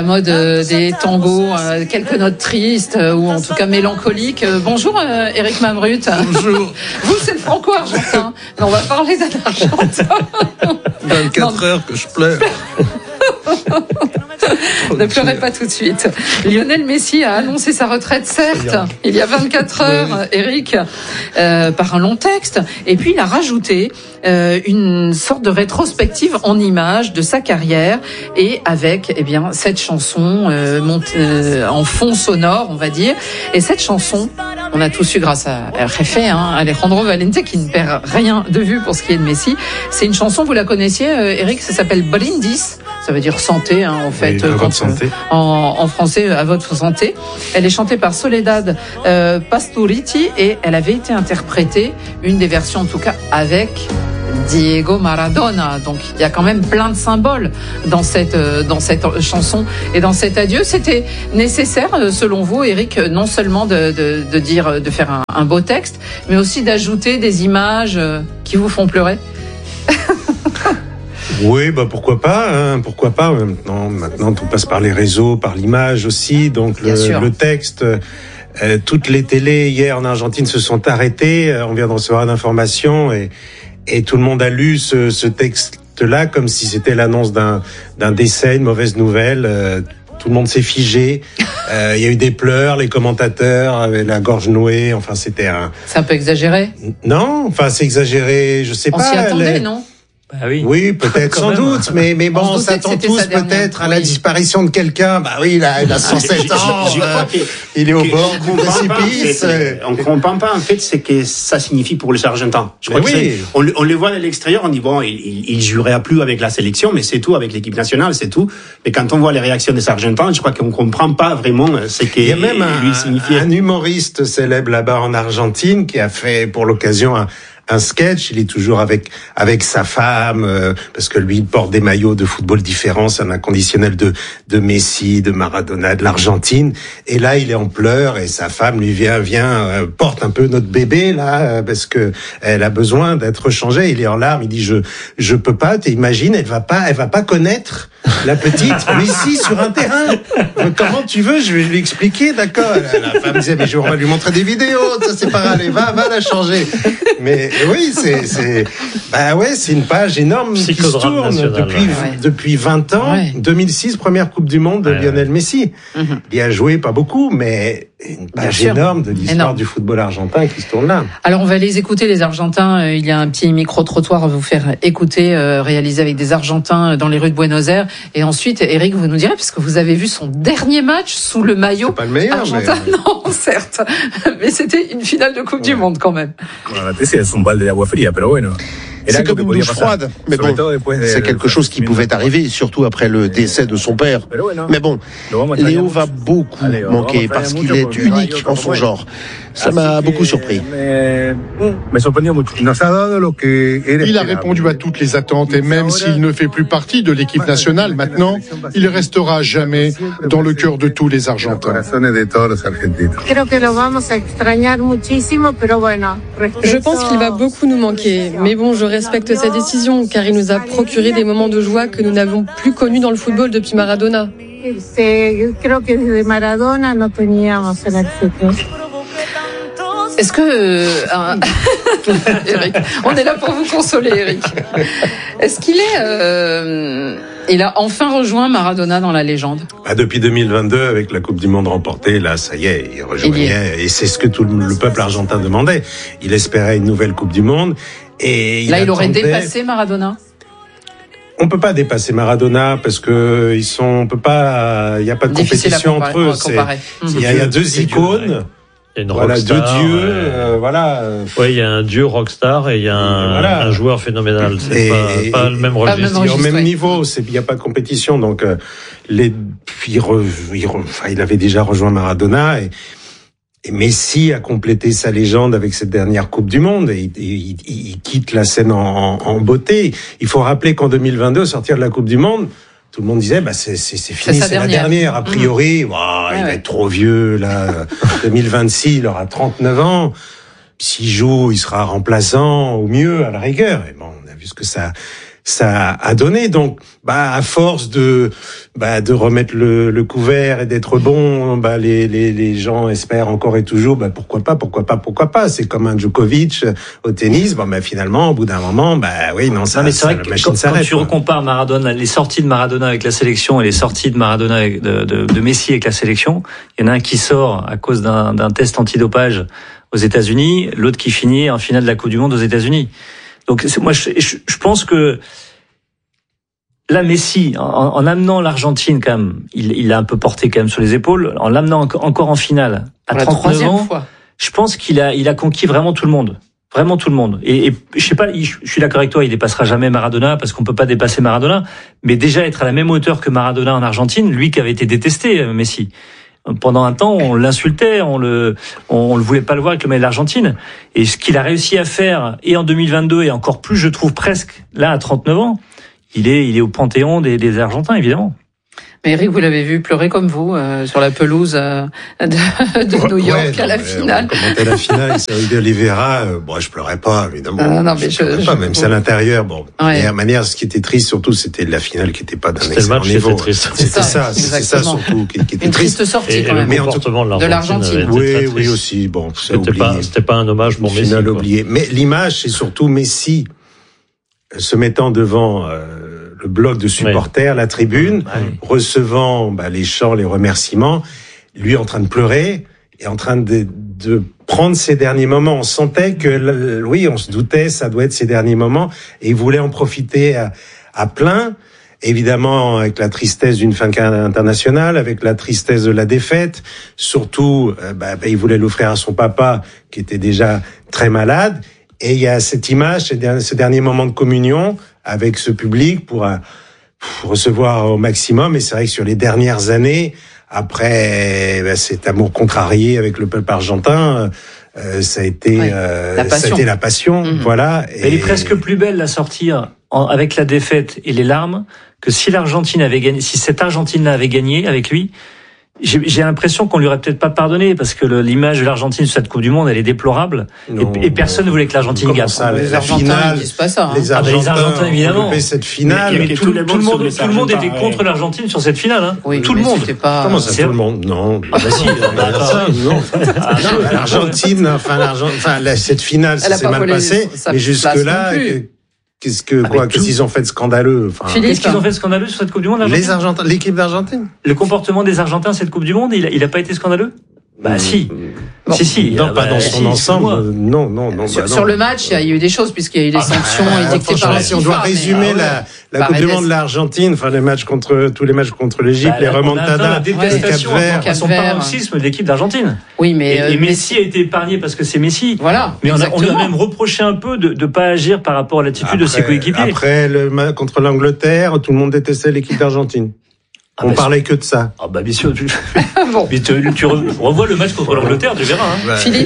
Mode des tangos, quelques notes tristes ou en tout cas mélancoliques. Bonjour Eric Mamrut. Bonjour. Vous c'est le franco-argentin. On va parler d'un argentin. 24 heures que je pleure. Ne pleurez pas tout de suite. Lionel Messi a annoncé sa retraite, certes, il y a 24 heures, Eric, par un long texte. Et puis il a rajouté une sorte de rétrospective en images de sa carrière et avec cette chanson en fond sonore, on va dire. Et cette chanson, on a tous eu grâce à El Jefe, Alejandro Valente, qui ne perd rien de vue pour ce qui est de Messi. C'est une chanson, vous la connaissiez, Eric, ça s'appelle Brindis. Ça veut dire santé, en fait, oui, en français, à votre santé. Elle est chantée par Soledad Pasturiti et elle avait été interprétée, une des versions en tout cas, avec Diego Maradona. Donc il y a quand même plein de symboles dans cette chanson et dans cet adieu. C'était nécessaire, selon vous, Eric, non seulement de faire un beau texte, mais aussi d'ajouter des images qui vous font pleurer. Oui, pourquoi pas, pourquoi pas. Maintenant, tout passe par les réseaux, par l'image aussi. Donc le texte, toutes les télés hier en Argentine se sont arrêtées. On vient de recevoir une information et tout le monde a lu ce texte-là comme si c'était l'annonce d'un décès, une mauvaise nouvelle. Tout le monde s'est figé. Il y a eu des pleurs, les commentateurs avaient la gorge nouée. Enfin, c'était C'est un peu exagéré. Non, c'est exagéré. Je sais pas. On s'y attendait, non? Bah oui. Oui, peut-être, sans doute, mais bon, on s'attend tous peut-être à la disparition de quelqu'un. Bah oui, il a 107 ans, il est au bord du précipice. On comprend pas, en fait, c'est que ça signifie pour les Argentins. Je crois que on le voit à l'extérieur, on dit bon, il jouerait plus avec la sélection, mais c'est tout, avec l'équipe nationale, c'est tout. Mais quand on voit les réactions des Argentins, je crois qu'on comprend pas vraiment ce qu'il y a même un humoriste célèbre là-bas en Argentine qui a fait pour l'occasion un sketch. Il est toujours avec sa femme parce que lui il porte des maillots de football différents, c'est un inconditionnel de Messi, de Maradona, de l'Argentine. Et là il est en pleurs et sa femme lui vient porte un peu notre bébé là parce que elle a besoin d'être changée. Il est en larmes, il dit je peux pas. T'imagines, elle va pas connaître la petite Messi sur un terrain. Comment tu veux? Je vais lui expliquer, d'accord. La femme disait mais on va lui montrer des vidéos, ça c'est pas grave, va la changer. Mais oui, c'est une page énorme qui se tourne depuis 20 ans. Ouais. 2006, première Coupe du Monde de Lionel Messi. Il a joué pas beaucoup, mais une page énorme de l'histoire du football argentin qui se tourne là. Alors on va les écouter, les Argentins. Il y a un petit micro-trottoir à vous faire écouter, réalisé avec des Argentins dans les rues de Buenos Aires. Et ensuite, Eric, vous nous direz, puisque vous avez vu son dernier match sous le maillot c'est pas le meilleur, argentin. Mais... Non, certes. Mais c'était une finale de Coupe du Monde quand même. C'est comme une douche froide, mais bon, c'est quelque chose qui pouvait arriver, surtout après le décès de son père. Mais bon, Léo va beaucoup manquer parce qu'il est unique en son genre. Ça m'a beaucoup surpris. Il a répondu à toutes les attentes et même s'il ne fait plus partie de l'équipe nationale maintenant, il restera à jamais dans le cœur de tous les Argentins. Je pense qu'il va beaucoup nous manquer, mais bon, je respecte sa décision car il nous a procuré des moments de joie que nous n'avons plus connus dans le football depuis Maradona. Est-ce que Eric, on est là pour vous consoler, Eric. Est-ce qu'il il a enfin rejoint Maradona dans la légende? Depuis 2022, avec la Coupe du Monde remportée, là, ça y est, il rejoignait. Et c'est ce que tout le peuple argentin demandait. Il espérait une nouvelle Coupe du Monde. Et il aurait dépassé Maradona? On peut pas dépasser Maradona parce que on peut pas, il y a pas de compétition entre eux. Il y a deux icônes. Il y a une deux dieux, Ouais, il y a un dieu rockstar et il y a un joueur phénoménal. C'est pas le même registre. Au même niveau, il y a pas de compétition. Donc, il avait déjà rejoint Maradona et Messi a complété sa légende avec cette dernière Coupe du Monde et il quitte la scène en beauté. Il faut rappeler qu'en 2022, au sortir de la Coupe du Monde, tout le monde disait, c'est fini, c'est la dernière. A priori, il va être trop vieux, là. 2026, il aura 39 ans. S'il joue, il sera remplaçant, au mieux, à la rigueur. Et bon, on a vu ce que ça ça a donné. Donc, à force de remettre le couvert et d'être bon, les gens espèrent encore et toujours, pourquoi pas. C'est comme un Djokovic au tennis. Finalement, au bout d'un moment, la machine s'arrête. Quand tu recompares Maradona, les sorties de Maradona avec la sélection et les sorties de Maradona de Messi avec la sélection, il y en a un qui sort à cause d'un test antidopage aux États-Unis, l'autre qui finit en finale de la Coupe du Monde aux États-Unis. Donc moi je pense que là Messi en amenant l'Argentine quand même, il l'a un peu porté quand même sur les épaules, en l'amenant encore en finale à 39 ans. Je pense qu'il a conquis vraiment tout le monde. Vraiment tout le monde. Et je sais pas, je suis d'accord avec toi, il dépassera jamais Maradona parce qu'on peut pas dépasser Maradona, mais déjà être à la même hauteur que Maradona en Argentine, lui qui avait été détesté, Messi. Pendant un temps, on l'insultait, on le voulait pas le voir avec le maillot de l'Argentine. Et ce qu'il a réussi à faire, et en 2022, et encore plus, je trouve presque, là, à 39 ans, il est au panthéon des Argentins, évidemment. Mais Eric, vous l'avez vu pleurer comme vous sur la pelouse de New York à la finale. On commentait la finale, c'est Rui de Oliveira. Je pleurais pas, évidemment. Non, mais je pleurais pas, même si à l'intérieur. De manière, ce qui était triste surtout, c'était la finale qui était pas d'un excellent niveau. C'était ça surtout qui était une triste sortie quand même. Mais comportement de l'Argentine. Oui, aussi. C'était pas un hommage pour Messi. Finale oubliée. Mais l'image, c'est surtout Messi se mettant devant le bloc de supporters, la tribune, recevant les chants, les remerciements, lui en train de pleurer et en train de prendre ses derniers moments. On sentait que, on se doutait, ça doit être ses derniers moments, et il voulait en profiter à plein. Évidemment, avec la tristesse d'une fin internationale, avec la tristesse de la défaite, surtout, il voulait l'offrir à son papa, qui était déjà très malade. Et il y a cette image, ce dernier moment de communion avec ce public pour recevoir au maximum. Et c'est vrai que sur les dernières années, après cet amour contrarié avec le peuple argentin, ça a été la passion. Voilà. Et elle est presque plus belle la sortie avec la défaite et les larmes que si l'Argentine avait gagné, si cette Argentine-là avait gagné avec lui. J'ai l'impression qu'on lui aurait peut-être pas pardonné parce que l'image de l'Argentine sur cette Coupe du Monde, elle est déplorable. Et personne ne voulait que l'Argentine gagne. Les Argentins, ils disent pas ça. Les Argentins, évidemment. Cette finale. Mais tout le monde était contre l'Argentine sur cette finale. Oui, tout le monde. Comment ça, tout le monde? Non. L'Argentine, cette finale, ça s'est mal passé. Mais jusque-là, qu'est-ce qu'ils ont fait de scandaleux? Qu'est-ce qu'ils ont fait de scandaleux sur cette Coupe du Monde, les Argentins, l'équipe d'Argentine? Le comportement des Argentins cette Coupe du Monde, il a pas été scandaleux? Si. Bon. Si. Non, pas dans son ensemble. Non. Sur le match, il y a eu des choses puisqu'il y a eu des sanctions édictées par la FIFA. Si on doit résumer la Coupe du Monde de l'Argentine, tous les matchs contre l'Égypte, les remontadas, la détestation, son paroxysme de l'équipe d'Argentine. Oui, mais et Messi a été épargné parce que c'est Messi. Voilà. Mais on lui a même reproché un peu de pas agir par rapport à l'attitude de ses coéquipiers. Après le match contre l'Angleterre, tout le monde détestait l'équipe d'Argentine. On parlait que de ça. Bien sûr. Bon. Mais tu revois le match contre l'Angleterre, tu verras. Philippe,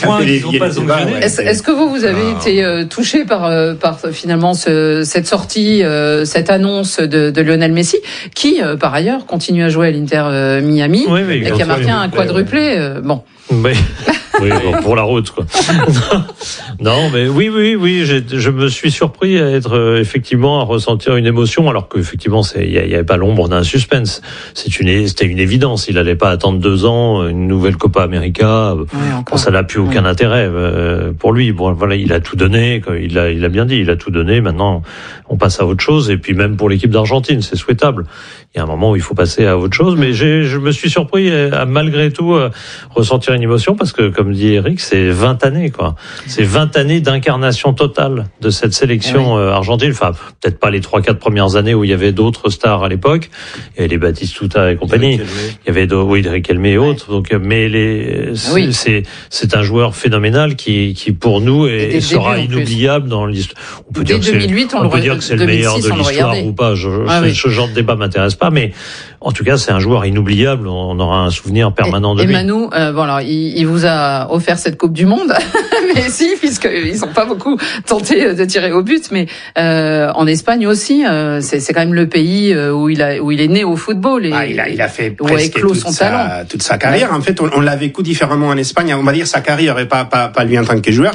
est-ce que vous avez été touché par finalement cette sortie, cette annonce de Lionel Messi, qui par ailleurs continue à jouer à l'Inter Miami et qui a marqué un quadruplé. Oui, pour la route, quoi. Non, mais oui, je me suis surpris à être effectivement à ressentir une émotion, alors qu'effectivement il y avait pas l'ombre d'un suspense. C'était une évidence. Il allait pas attendre 2 ans une nouvelle Copa América. Ça n'a plus aucun intérêt pour lui. Bon, voilà, il a tout donné. Il a bien dit, il a tout donné. Maintenant, on passe à autre chose. Et puis même pour l'équipe d'Argentine, c'est souhaitable. Il y a un moment où il faut passer à autre chose. Mais je me suis surpris à malgré tout ressentir une émotion parce que, comme dit Eric, c'est 20 années, quoi. C'est 20 années d'incarnation totale de cette sélection argentine. Enfin, peut-être pas les 3-4 premières années où il y avait d'autres stars à l'époque. Il y avait les Batistuta et compagnie. Il y avait Riquelme et autres. Donc, mais c'est un joueur phénoménal qui pour nous sera inoubliable dans l'histoire. On peut dire que c'est le meilleur de l'histoire ou pas. Ce genre de débat m'intéresse pas, mais en tout cas, c'est un joueur inoubliable. On aura un souvenir permanent de lui. Et Manu, il vous a offert cette Coupe du Monde, mais si, puisqu'ils n'ont pas beaucoup tenté de tirer au but, mais en Espagne aussi, c'est quand même le pays où il est né au football. Et il a fait presque toute sa carrière. En fait, on l'a vécu différemment en Espagne. On va dire sa carrière et pas lui en tant que joueur.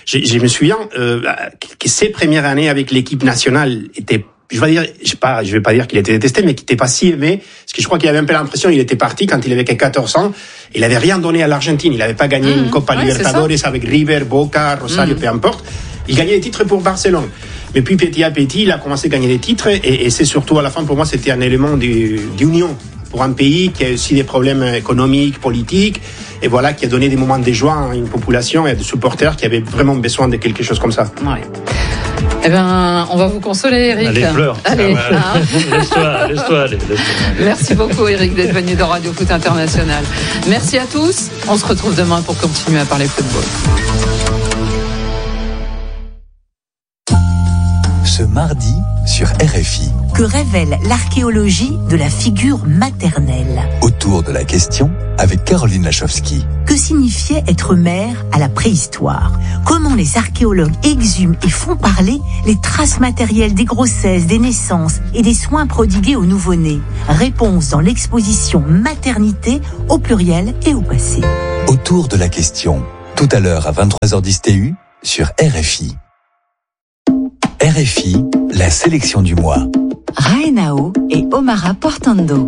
Je me souviens que ses premières années avec l'équipe nationale étaient, je vais pas dire qu'il était détesté, mais qu'il n'était pas si aimé, parce que je crois qu'il avait un peu l'impression, il était parti quand il avait que 14 ans, il avait rien donné à l'Argentine, il n'avait pas gagné une Copa Libertadores avec River, Boca, Rosario, peu importe. Il gagnait des titres pour Barcelone. Mais puis petit à petit, il a commencé à gagner des titres, et c'est surtout à la fin, pour moi, c'était un élément d'union pour un pays qui a aussi des problèmes économiques, politiques, et voilà, qui a donné des moments de joie à une population et à des supporters qui avaient vraiment besoin de quelque chose comme ça. Ouais. Eh ben, on va vous consoler, Eric. Allez, pleure. Allez. Laisse-toi aller. Merci beaucoup, Eric, d'être venu dans Radio Foot International. Merci à tous. On se retrouve demain pour continuer à parler football. Ce mardi sur RFI. Que révèle l'archéologie de la figure maternelle? Autour de la question avec Caroline Lachowski. Que signifiait être mère à la préhistoire? Comment les archéologues exhument et font parler les traces matérielles des grossesses, des naissances et des soins prodigués aux nouveau-nés? Réponse dans l'exposition Maternité au pluriel et au passé. Autour de la question. Tout à l'heure à 23h10 TU sur RFI. RFI, la sélection du mois. Raenao et Omara Portando.